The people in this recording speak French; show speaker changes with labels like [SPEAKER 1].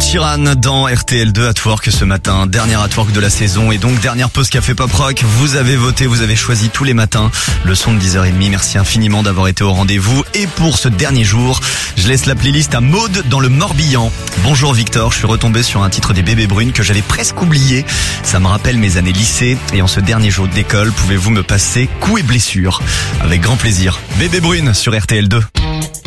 [SPEAKER 1] Sheeran dans RTL2 at Work ce matin. Dernière at Work de la saison et donc dernière pause café pop rock. Vous avez voté, vous avez choisi tous les matins le son de 10h30. Merci infiniment d'avoir été au rendez-vous. Et pour ce dernier jour, je laisse la playlist à Maude dans le Morbihan. Bonjour Victor, je suis retombé sur un titre des Bébés Brunes que j'avais presque oublié. Ça me rappelle mes années lycée et en ce dernier jour d'école, pouvez-vous me passer coups et blessures? Avec grand plaisir. Bébés Brunes sur RTL2.